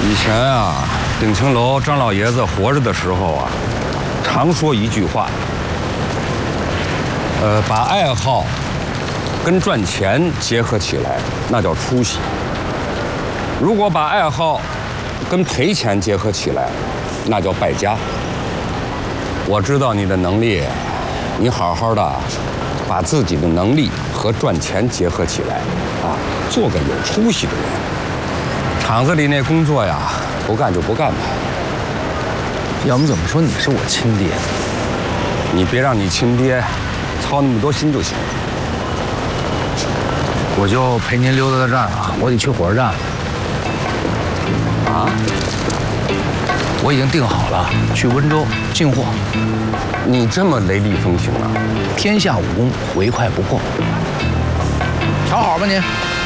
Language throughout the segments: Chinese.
以前啊，鼎青楼张老爷子活着的时候啊，常说一句话，把爱好跟赚钱结合起来，那叫出息；如果把爱好跟赔钱结合起来，那叫败家。我知道你的能力，你好好的把自己的能力和赚钱结合起来，啊，做个有出息的人。厂子里那工作呀，不干就不干吧。 要不怎么说你是我亲爹？ 你别让你亲爹操那么多心就行。 我就陪您溜达到这儿啊，我得去火车站。 啊？ 我已经订好了，去温州进货。 你这么雷厉风行啊？ 天下武功，唯快不破。瞧好吧您。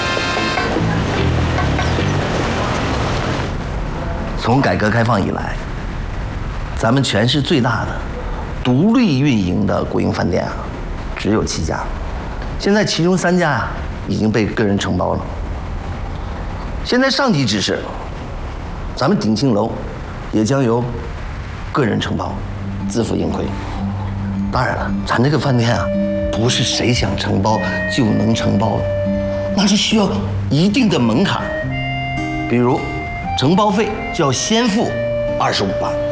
从改革开放以来，咱们全市最大的独立运营的国营饭店啊，只有7家，现在其中3家啊已经被个人承包了。现在上级指示，咱们鼎青楼也将由个人承包，自负盈亏。当然了，咱这个饭店啊，不是谁想承包就能承包的，那是需要一定的门槛，比如承包费就要先付25万。